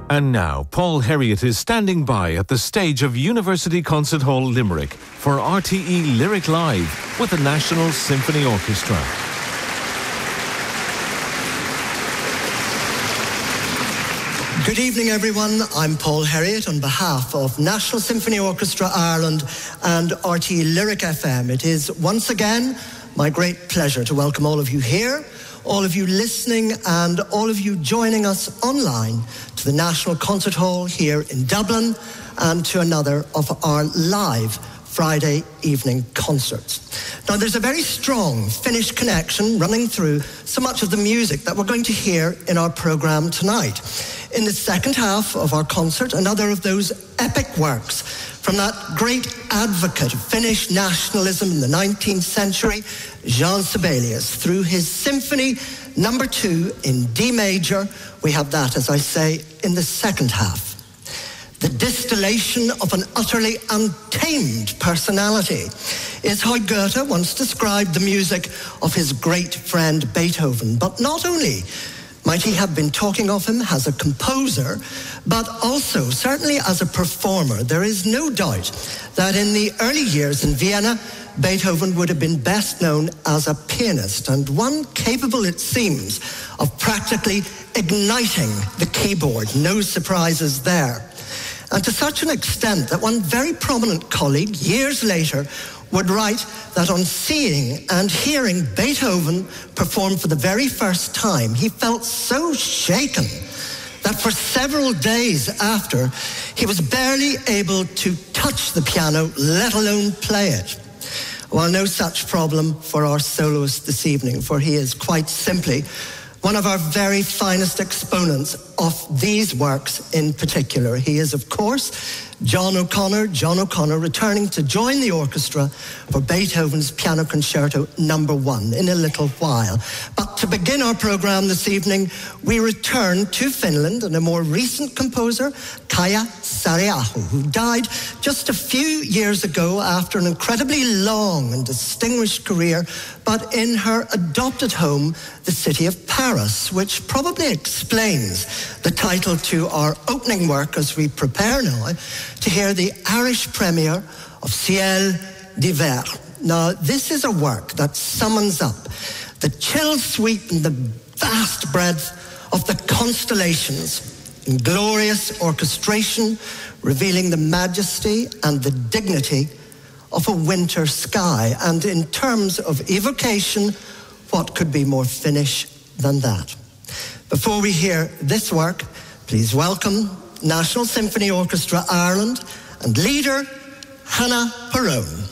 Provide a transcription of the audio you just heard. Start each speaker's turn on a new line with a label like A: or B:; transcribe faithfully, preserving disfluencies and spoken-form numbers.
A: And now, Paul Herriot is standing by at the stage of University Concert Hall, Limerick for R T E Lyric Live with the National Symphony Orchestra.
B: Good evening, everyone. I'm Paul Herriot on behalf of National Symphony Orchestra Ireland and R T E Lyric F M. It is once again my great pleasure to welcome all of you here, all of you listening, and all of you joining us online to the National Concert Hall here in Dublin and to another of our live Friday evening concerts. Now, there's a very strong Finnish connection running through so much of the music that we're going to hear in our programme tonight. In the second half of our concert, another of those epic works from that great advocate of Finnish nationalism in the nineteenth century, Jean Sibelius, through his Symphony Number Two in D major. We have that, as I say, in the second half. The distillation of an utterly untamed personality is how Goethe once described the music of his great friend Beethoven. But not only might he have been talking of him as a composer, but also certainly as a performer. There is no doubt that in the early years in Vienna, Beethoven would have been best known as a pianist, and one capable, it seems, of practically igniting the keyboard. No surprises there. And to such an extent that one very prominent colleague, years later, would write that on seeing and hearing Beethoven perform for the very first time, he felt so shaken that for several days after, he was barely able to touch the piano, let alone play it. Well, no such problem for our soloist this evening, for he is quite simply one of our very finest exponents of these works in particular. He is, of course, John O'Connor, John O'Connor, returning to join the orchestra for Beethoven's Piano Concerto Number One in a little while. But to begin our programme this evening, we return to Finland and a more recent composer, Kaija Saariaho, who died just a few years ago after an incredibly long and distinguished career, but in her adopted home, the city of Paris, which probably explains the title to our opening work as we prepare now to hear the Irish premiere of Ciel d'hiver. Now, this is a work that summons up the chill sweep and the vast breadth of the constellations in glorious orchestration, revealing the majesty and the dignity of a winter sky. And in terms of evocation, what could be more Finnish than that? Before we hear this work, please welcome National Symphony Orchestra Ireland and leader Hanna Perrone.